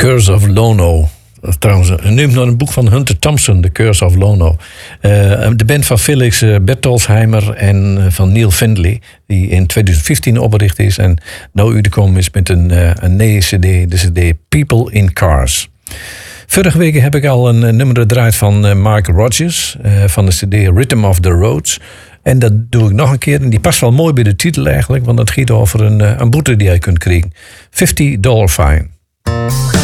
Curse of Lono. Trouwens, neemt nog een boek van Hunter Thompson, The Curse of Lono. De band van Felix Bertolsheimer en van Neil Findlay, die in 2015 opgericht is en nou uitgekomen is met een nieuwe cd, de cd People in Cars. Vorige week heb ik al een nummer gedraaid van Mark Rogers van de cd Rhythm of the Roads. En dat doe ik nog een keer. En die past wel mooi bij de titel eigenlijk, want het gaat over een boete die hij kunt krijgen. $50 fine.